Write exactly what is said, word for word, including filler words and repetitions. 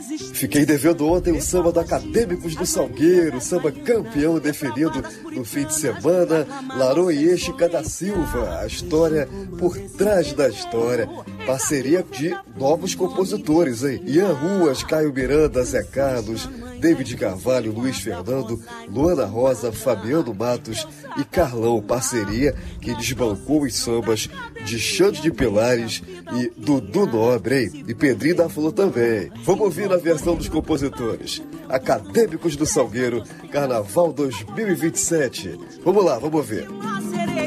Fiquei devendo ontem o samba do Acadêmicos do Salgueiro, samba campeão definido no fim de semana, Laroie Chica da Silva, a história por trás da história. Parceria de novos compositores, hein? Ian Ruas, Caio Miranda, Zé Carlos, David Carvalho, Luiz Fernando, Luana Rosa, Fabiano Matos e Carlão, parceria que desbancou os sambas de Xande de Pilares e Dudu Nobre, hein? E Pedrinho da Flor também. Vamos ouvir na versão dos compositores. Acadêmicos do Salgueiro, Carnaval dois mil e vinte e sete. Vamos lá, vamos ver.